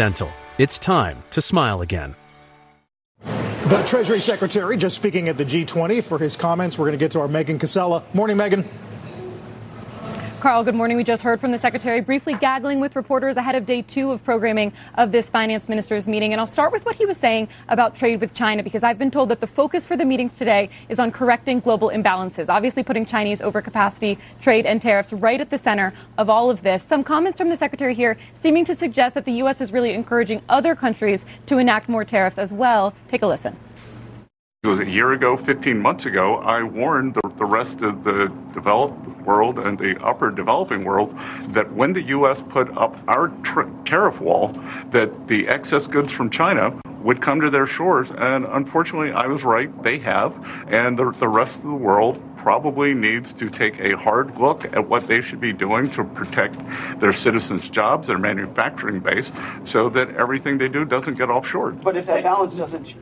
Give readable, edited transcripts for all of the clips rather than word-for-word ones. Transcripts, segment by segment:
Dental. It's time to smile again. The Treasury Secretary just speaking at the G20 for his comments. We're going to get to our Megan Cassella. Morning, Megan. Carl, good morning. We just heard from the Secretary briefly gaggling with reporters ahead of day 2 of programming of this finance ministers meeting. And I'll start with what he was saying about trade with China, because I've been told that the focus for the meetings today is on correcting global imbalances, obviously putting Chinese overcapacity, trade and tariffs right at the center of all of this. Some comments from the Secretary here seeming to suggest that the U.S. is really encouraging other countries to enact more tariffs as well. Take a listen. It was a year ago, 15 months ago, I warned the rest of the developed world and the upper developing world that when the U.S. put up our tariff wall, that the excess goods from China would come to their shores. And unfortunately, I was right. They have. And the rest of the world probably needs to take a hard look at what they should be doing to protect their citizens' jobs, their manufacturing base, so that everything they do doesn't get offshore. But if that balance doesn't...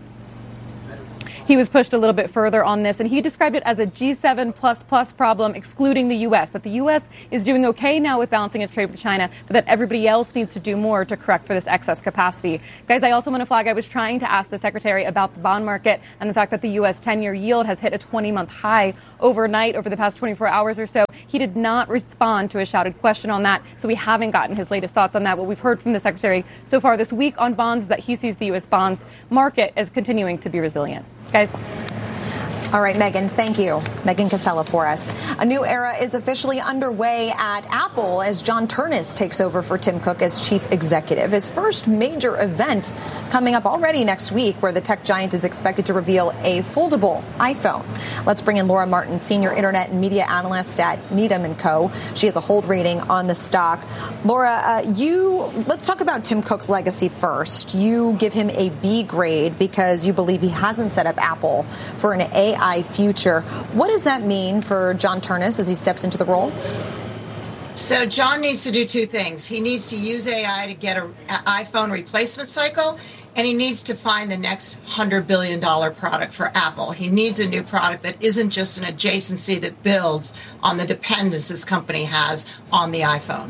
He was pushed a little bit further on this, and he described it as a G7++ problem, excluding the U.S., that the U.S. is doing okay now with balancing its trade with China, but that everybody else needs to do more to correct for this excess capacity. Guys, I also want to flag I was trying to ask the Secretary about the bond market and the fact that the U.S. 10-year yield has hit a 20-month high overnight over the past 24 hours or so. He did not respond to a shouted question on that, so we haven't gotten his latest thoughts on that. What we've heard from the Secretary so far this week on bonds is that he sees the U.S. bonds market as continuing to be resilient. Guys. All right, Megan, thank you. Megan Cassella for us. A new era is officially underway at Apple as John Ternus takes over for Tim Cook as chief executive. His first major event coming up already next week, where the tech giant is expected to reveal a foldable iPhone. Let's bring in Laura Martin, senior internet and media analyst at Needham & Co. She has a hold rating on the stock. Laura, let's talk about Tim Cook's legacy first. You give him a B grade because you believe he hasn't set up Apple for an AI future. What does that mean for John Ternus as he steps into the role? So John needs to do two things. He needs to use AI to get an iPhone replacement cycle, and he needs to find the next $100 billion product for Apple. He needs a new product that isn't just an adjacency that builds on the dependence his company has on the iPhone.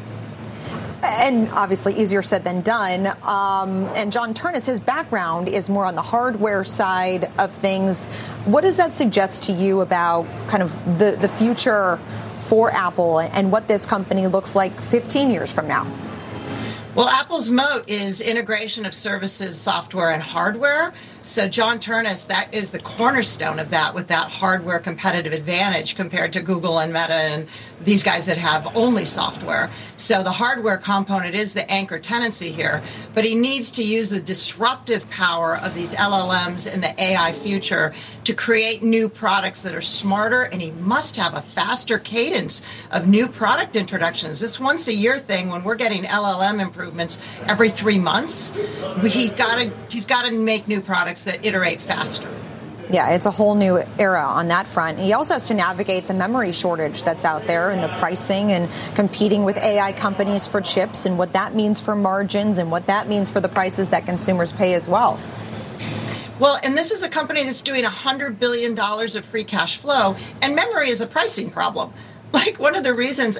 And obviously easier said than done. And John Ternus, his background is more on the hardware side of things. What does that suggest to you about kind of the future for Apple and what this company looks like 15 years from now? Well, Apple's moat is integration of services, software, and hardware. So John Ternus, that is the cornerstone of that, with that hardware competitive advantage compared to Google and Meta and these guys that have only software. So the hardware component is the anchor tenancy here, but he needs to use the disruptive power of these LLMs in the AI future to create new products that are smarter, and he must have a faster cadence of new product introductions. This once a year thing, when we're getting LLM improvements every 3 months, he's got to make new products that iterate faster. Yeah, it's a whole new era on that front. He also has to navigate the memory shortage that's out there and the pricing and competing with AI companies for chips and what that means for margins and what that means for the prices that consumers pay as well. Well, and this is a company that's doing $100 billion of free cash flow, and memory is a pricing problem. Like, one of the reasons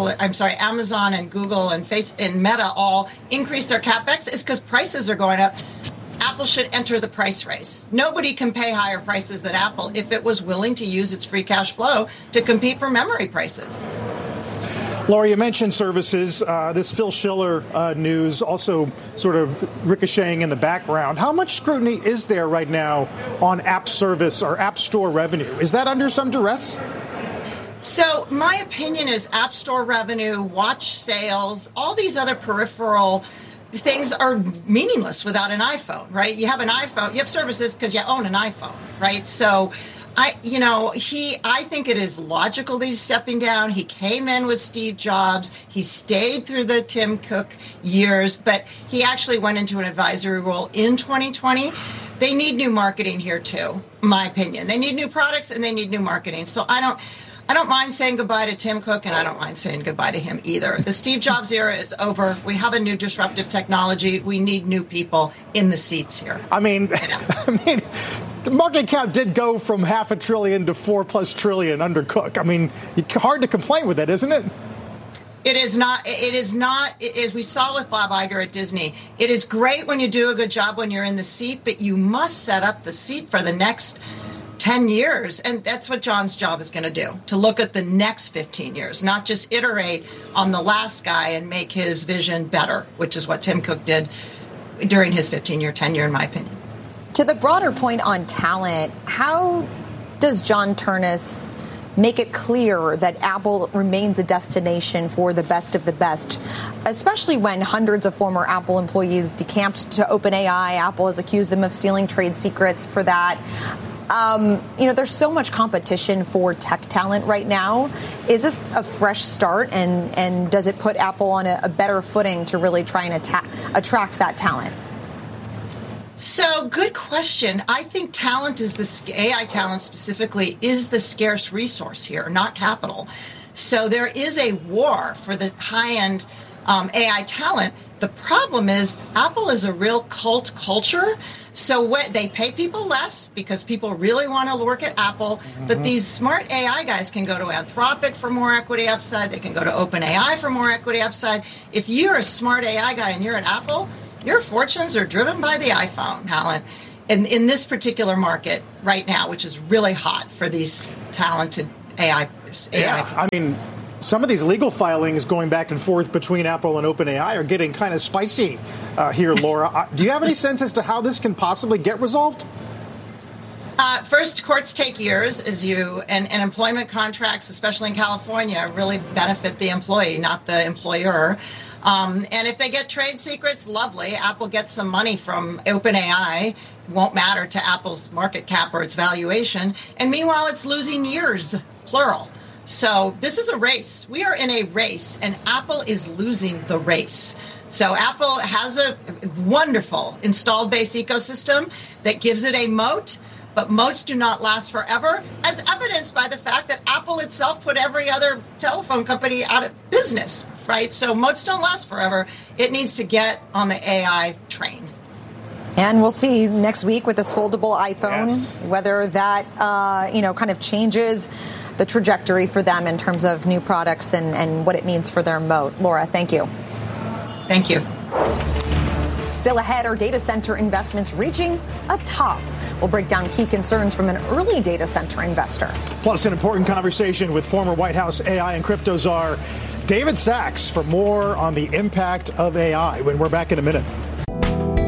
Amazon and Google and Meta all increased their CapEx is because prices are going up. Apple should enter the price race. Nobody can pay higher prices than Apple if it was willing to use its free cash flow to compete for memory prices. Laura, you mentioned services. This Phil Schiller news also sort of ricocheting in the background. How much scrutiny is there right now on app service or app store revenue? Is that under some duress? So my opinion is App Store revenue, watch sales, all these other peripheral things are meaningless without an iPhone, right? You have an iPhone, you have services because you own an iPhone, right? So I think it is logical that he's stepping down. He came in with Steve Jobs. He stayed through the Tim Cook years, but he actually went into an advisory role in 2020. They need new marketing here too, in my opinion. They need new products and they need new marketing. So I don't mind saying goodbye to Tim Cook, and I don't mind saying goodbye to him either. The Steve Jobs era is over. We have a new disruptive technology. We need new people in the seats here. I mean, the market cap did go from $500 billion to $4+ trillion under Cook. I mean, hard to complain with it, isn't it? It is not, as we saw with Bob Iger at Disney, it is great when you do a good job when you're in the seat, but you must set up the seat for the next 10 years. And that's what John's job is going to do, to look at the next 15 years, not just iterate on the last guy and make his vision better, which is what Tim Cook did during his 15-year tenure, in my opinion. To the broader point on talent, how does John Ternus make it clear that Apple remains a destination for the best of the best, especially when hundreds of former Apple employees decamped to OpenAI? Apple has accused them of stealing trade secrets for that. There's so much competition for tech talent right now. Is this a fresh start, and does it put Apple on a better footing to really try and attract that talent? So, good question. I think talent AI talent specifically is the scarce resource here, not capital. So there is a war for the high-end AI talent. The problem is Apple is a real cult culture. So they pay people less because people really want to work at Apple. Mm-hmm. But these smart AI guys can go to Anthropic for more equity upside. They can go to OpenAI for more equity upside. If you're a smart AI guy and you're at Apple, your fortunes are driven by the iPhone talent in this particular market right now, which is really hot for these talented AI. Yeah, I mean, some of these legal filings going back and forth between Apple and OpenAI are getting kind of spicy here, Laura. Do you have any sense as to how this can possibly get resolved? First, courts take years, and employment contracts, especially in California, really benefit the employee, not the employer. And if they get trade secrets, lovely. Apple gets some money from OpenAI. It won't matter to Apple's market cap or its valuation. And meanwhile, it's losing years, plural. So this is a race. We are in a race, and Apple is losing the race. So Apple has a wonderful installed base ecosystem that gives it a moat. But moats do not last forever, as evidenced by the fact that Apple itself put every other telephone company out of business, right? So moats don't last forever. It needs to get on the AI train. And we'll see next week with this foldable iPhone, whether that, kind of changes the trajectory for them in terms of new products and what it means for their moat. Laura, thank you. Thank you. Still ahead, are data center investments reaching a top? We'll break down key concerns from an early data center investor. Plus, an important conversation with former White House AI and crypto czar David Sacks for more on the impact of AI when we're back in a minute.